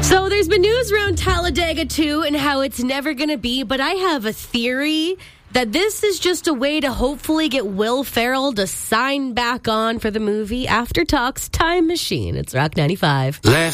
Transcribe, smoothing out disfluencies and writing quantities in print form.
So there's been news around Talladega 2 and how it's never going to be, but I have a theory that this is just a way to hopefully get Will Ferrell to sign back on for the movie After Talks Time Machine. It's Rock 95.